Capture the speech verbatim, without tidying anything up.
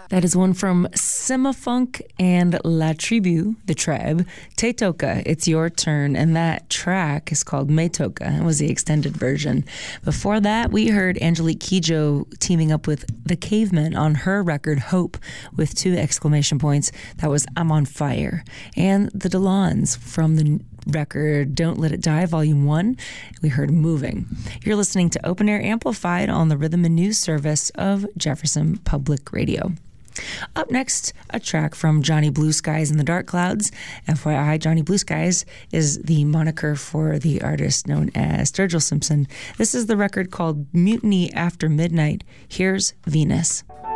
That is one from Simafunk and La Tribu, the tribe. Te Toka, it's your turn. And that track is called Me Toka. It was the extended version. Before that, we heard Angelique Kidjo teaming up with The Cavemen on her record, Hope, with two exclamation points. That was I'm on Fire. And the Delons from the record Don't Let It Die, Volume one, we heard Moving. You're listening to Open Air Amplified on the Rhythm and News service of Jefferson Public Radio. Up next, a track from Johnny Blue Skies and the Dark Clouds. F Y I, Johnny Blue Skies is the moniker for the artist known as Sturgill Simpson. This is the record called Mutiny After Midnight. Here's Venus.